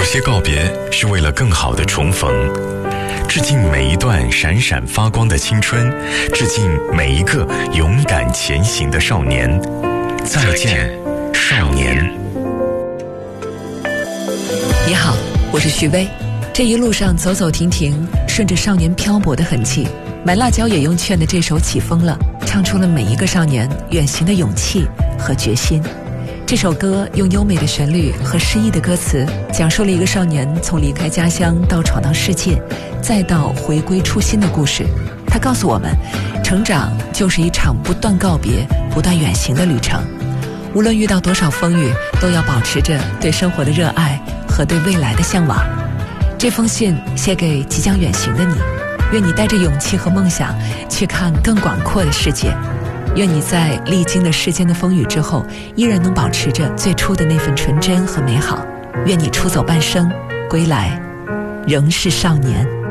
有些告别是为了更好的重逢。致敬每一段闪闪发光的青春，致敬每一个勇敢前行的少年。再见，少年。 你好，我是徐薇。这一路上走走停停，顺着少年漂泊的痕迹，买辣椒也用劝的这首起风了，唱出了每一个少年远行的勇气和决心。这首歌用优美的旋律和诗意的歌词，讲述了一个少年从离开家乡到闯荡世界，再到回归初心的故事。它告诉我们，成长就是一场不断告别、不断远行的旅程。无论遇到多少风雨，都要保持着对生活的热爱和对未来的向往。这封信写给即将远行的你，愿你带着勇气和梦想去看更广阔的世界。愿你在历经了世间的风雨之后，依然能保持着最初的那份纯真和美好。愿你出走半生，归来仍是少年。